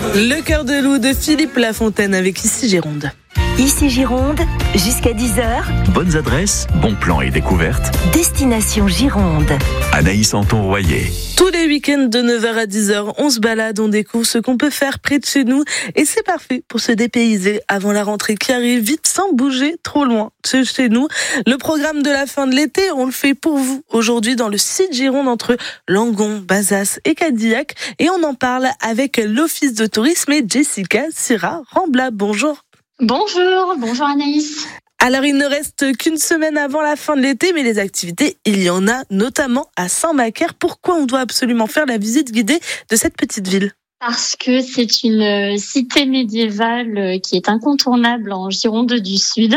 Le cœur de loup de Philippe Lafontaine avec Ici Gironde. Ici Gironde, jusqu'à 10h. Bonnes adresses, bons plans et découvertes. Destination Gironde. Anaïs Anton-Royer. Tous les week-ends de 9h à 10h, on se balade, on découvre ce qu'on peut faire près de chez nous. Et c'est parfait pour se dépayser avant la rentrée qui arrive vite sans bouger trop loin de chez nous. Le programme de la fin de l'été, on le fait pour vous aujourd'hui dans le site Gironde entre Langon, Bazas et Cadillac. Et on en parle avec l'Office de tourisme et Jessica Syrah-Rambla. Bonjour. Bonjour Anaïs. Alors, il ne reste qu'une semaine avant la fin de l'été, mais les activités, il y en a, notamment à Saint-Macaire. Pourquoi on doit absolument faire la visite guidée de cette petite ville ? Parce que c'est une cité médiévale qui est incontournable en Gironde du Sud,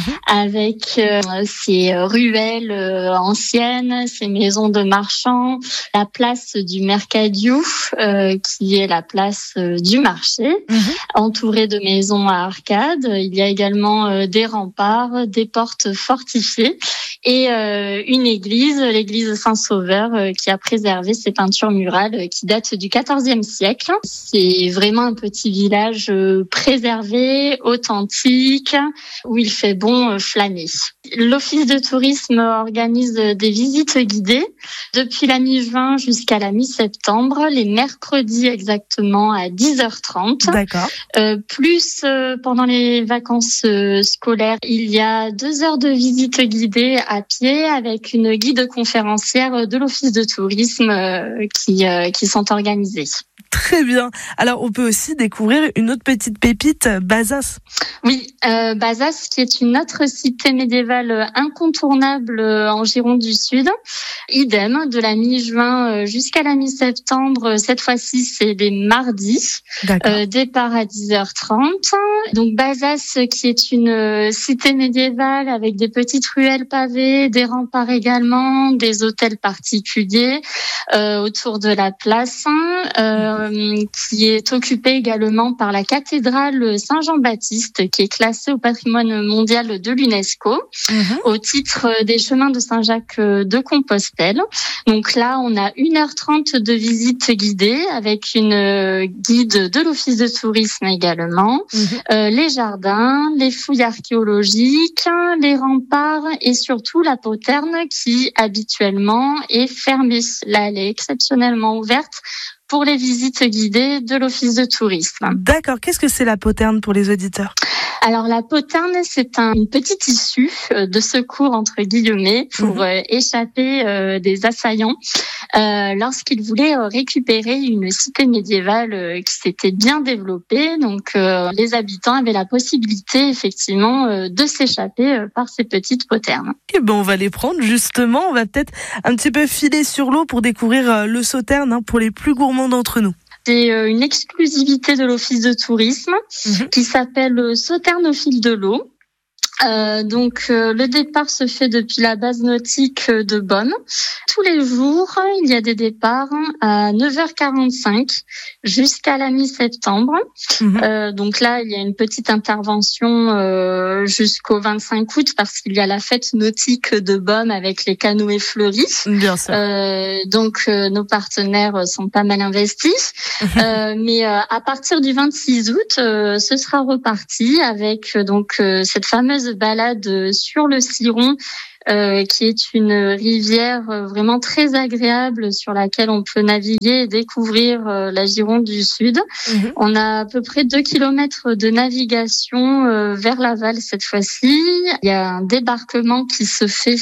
avec ses ruelles anciennes, ses maisons de marchands, la place du Mercadiou, qui est la place du marché, entourée de maisons à arcades. Il y a également des remparts, des portes fortifiées et une église, l'église Saint-Sauveur, qui a préservé ses peintures murales qui datent du XIVe siècle. C'est vraiment un petit village préservé, authentique, où il fait bon flâner. L'Office de tourisme organise des visites guidées depuis la mi-juin jusqu'à la mi-septembre, les mercredis exactement à 10h30. D'accord. Plus pendant les vacances scolaires, il y a 2 heures de visite guidée à pied avec une guide conférencière de l'Office de tourisme qui sont organisées. Très bien. Alors, on peut aussi découvrir une autre petite pépite, Bazas. Oui, Bazas, qui est une autre cité médiévale incontournable en Gironde du Sud. Idem, de la mi-juin jusqu'à la mi-septembre. Cette fois-ci, c'est les mardis. Départ à 10h30. Donc, Bazas, qui est une cité médiévale avec des petites ruelles pavées, des remparts également, des hôtels particuliers autour de la place, qui est occupée également par la cathédrale Saint-Jean-Baptiste, qui est classée au patrimoine mondial de l'UNESCO, au titre des chemins de Saint-Jacques de Compostelle. Donc là, on a 1h30 de visite guidée avec une guide de l'Office de tourisme également, les jardins, les fouilles archéologiques, les remparts et surtout la poterne qui habituellement est fermée. Là, elle est exceptionnellement ouverte pour les visites guidées de l'Office de tourisme. D'accord. Qu'est-ce que c'est la poterne pour les auditeurs ? Alors la poterne, c'est une petite issue de secours entre guillemets pour échapper des assaillants lorsqu'ils voulaient récupérer une cité médiévale qui s'était bien développée. Donc les habitants avaient la possibilité effectivement de s'échapper par ces petites poternes. Et ben on va les prendre justement. On va peut-être un petit peu filer sur l'eau pour découvrir le sauterne pour les plus gourmands d'entre nous. C'est une exclusivité de l'Office de tourisme qui s'appelle Sauterne au fil de l'eau. Donc le départ se fait depuis la base nautique de Beaune. Tous les jours, il y a des départs à 9h45 jusqu'à la mi-septembre. Donc là, il y a une petite intervention jusqu'au 25 août parce qu'il y a la fête nautique de Beaune avec les canoës fleuris. Bien sûr. Donc nos partenaires sont pas mal investis. Mais à partir du 26 août, ce sera reparti avec donc cette fameuse balade sur le Ciron, qui est une rivière vraiment très agréable sur laquelle on peut naviguer et découvrir la Gironde du Sud. On a à peu près 2 kilomètres de navigation vers l'aval cette fois-ci. Il y a un débarquement qui se fait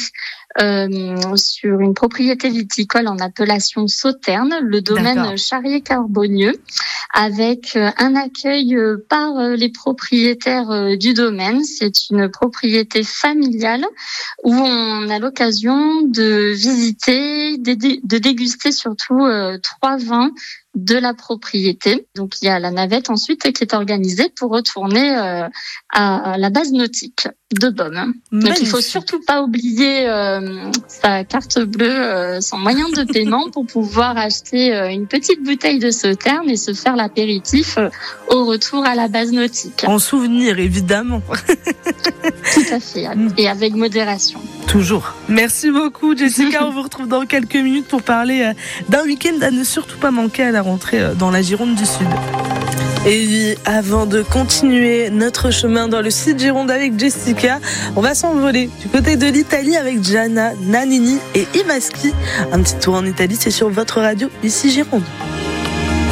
sur une propriété viticole en appellation Sauterne, le domaine Charrier-Carbonieux, avec un accueil par les propriétaires du domaine. C'est une propriété familiale où on a l'occasion de visiter, de déguster surtout 3 vins de la propriété. Donc il y a la navette ensuite qui est organisée pour retourner à la base nautique de Beaune. Donc il faut surtout pas oublier sa carte bleue, son moyen de paiement pour pouvoir acheter une petite bouteille de Sauterne et se faire l'apéritif au retour à la base nautique. En souvenir évidemment. Tout à fait, et avec modération. Toujours. Merci beaucoup Jessica, on vous retrouve dans quelques minutes pour parler d'un week-end à ne surtout pas manquer à la rentrée dans la Gironde du Sud. Et avant de continuer notre chemin dans le sud Gironde avec Jessica, on va s'envoler du côté de l'Italie avec Gianna Nannini et Imaschi. Un petit tour en Italie, c'est sur votre radio ici Gironde.